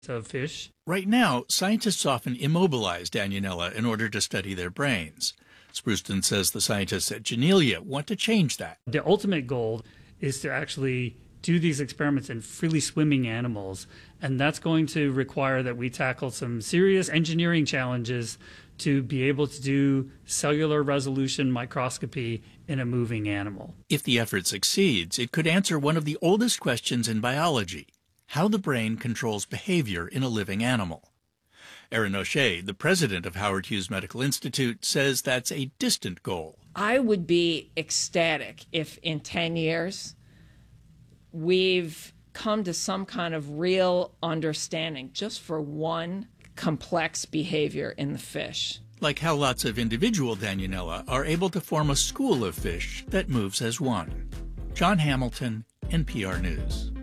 of fish. Right now, scientists often immobilize Danionella in order to study their brains. Spruceton says the scientists at Janelia want to change that. The ultimate goal is to actually do these experiments in freely swimming animals, and that's going to require that we tackle some serious engineering challenges to be able to do cellular resolution microscopy in a moving animal. If the effort succeeds, it could answer one of the oldest questions in biology: how the brain controls behavior in a living animal. Erin O'Shea, the president of Howard Hughes Medical Institute, says that's a distant goal. I would be ecstatic if in 10 years we've come to some kind of real understanding just for one complex behavior in the fish. Like how lots of individual Danionella are able to form a school of fish that moves as one. John Hamilton, NPR News.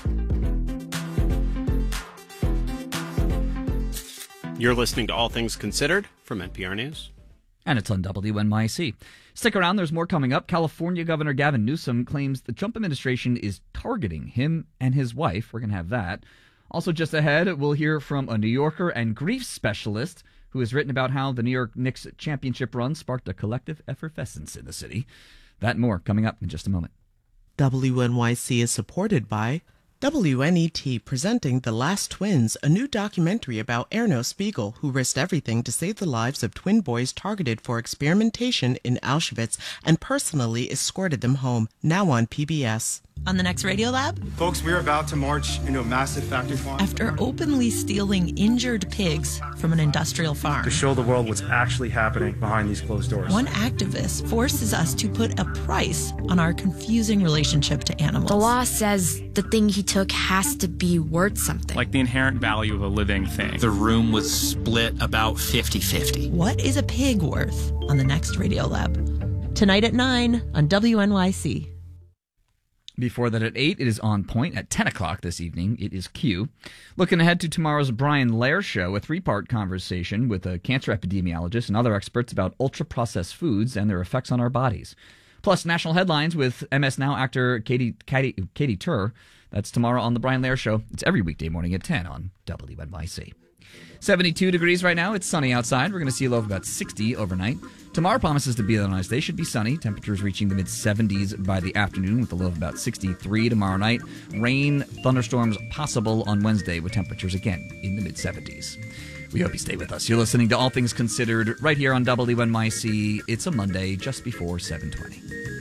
You're listening to All Things Considered from NPR News. And it's on WNYC. Stick around, there's more coming up. California Governor Gavin Newsom claims the Trump administration is targeting him and his wife. We're going to have that. Also just ahead, we'll hear from a New Yorker and grief specialist who has written about how the New York Knicks championship run sparked a collective effervescence in the city. That and more coming up in just a moment. WNYC is supported by WNET, presenting The Last Twins, a new documentary about Erno Spiegel, who risked everything to save the lives of twin boys targeted for experimentation in Auschwitz and personally escorted them home, now on PBS. On the next Radiolab, folks, we're about to march into a massive factory farm. After openly stealing injured pigs from an industrial farm. To show the world what's actually happening behind these closed doors. One activist forces us to put a price on our confusing relationship to animals. The law says the thing he took has to be worth something. Like the inherent value of a living thing. The room was split about 50-50. What is a pig worth on the next Radiolab? Tonight at 9 on WNYC. Before that at 8, it is On Point. At 10 o'clock this evening, it is Q. Looking ahead to tomorrow's Brian Lehrer Show, a 3-part conversation with a cancer epidemiologist and other experts about ultra-processed foods and their effects on our bodies. Plus, national headlines with MS Now actor Katie Tur. That's tomorrow on the Brian Lehrer Show. It's every weekday morning at 10 on WNYC. 72 degrees right now. It's sunny outside. We're going to see a low of about 60 overnight. Tomorrow promises to be a nice day. Should be sunny. Temperatures reaching the mid-70s by the afternoon with a low of about 63 tomorrow night. Rain, thunderstorms possible on Wednesday with temperatures again in the mid-70s. We hope you stay with us. You're listening to All Things Considered right here on WNYC. It's a Monday just before 7:20.